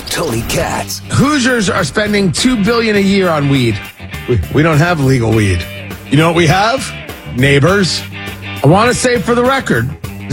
Tony Katz. Hoosiers are spending $2 billion a year on weed. We don't have legal weed. You know what we have? Neighbors. I want to say for the record,